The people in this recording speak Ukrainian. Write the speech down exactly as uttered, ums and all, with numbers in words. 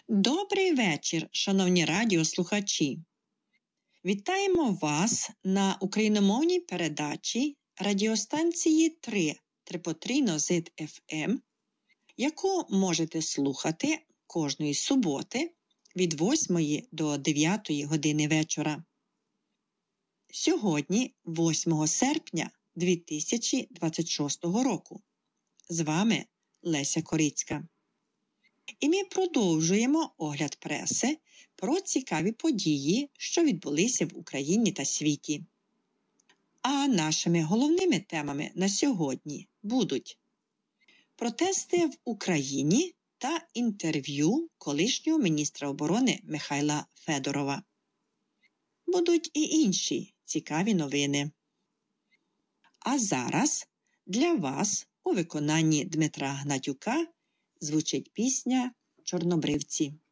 Добрий вечір, шановні радіослухачі! Вітаємо вас на україномовній передачі радіостанції три Трипотрійно Зит еф ем, яку можете слухати кожної суботи від восьмої до дев'ятої години вечора. Сьогодні, восьмого серпня дві тисячі двадцять шостого року. З вами Леся Корицька. І ми продовжуємо огляд преси про цікаві події, що відбулися в Україні та світі. А нашими головними темами на сьогодні будуть протести в Україні та інтерв'ю колишнього міністра оборони Михайла Федорова. Будуть і інші цікаві новини. А зараз для вас у виконанні Дмитра Гнатюка звучить пісня «Чорнобривці».